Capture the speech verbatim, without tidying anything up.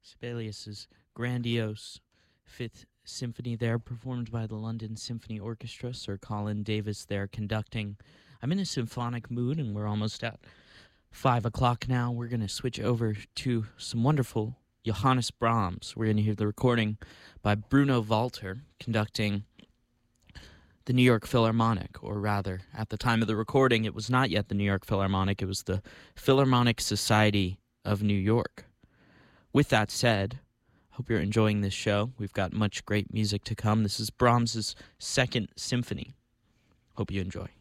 Sibelius's grandiose Fifth Symphony there, performed by the London Symphony Orchestra. Sir Colin Davis there conducting. I'm in a symphonic mood, and we're almost at five o'clock now. We're going to switch over to some wonderful Johannes Brahms. We're going to hear the recording by Bruno Walter conducting the New York Philharmonic, or rather, at the time of the recording, it was not yet the New York Philharmonic. It was the Philharmonic Society of New York. With that said, hope you're enjoying this show. We've got much great music to come. This is Brahms's Second Symphony. Hope you enjoy.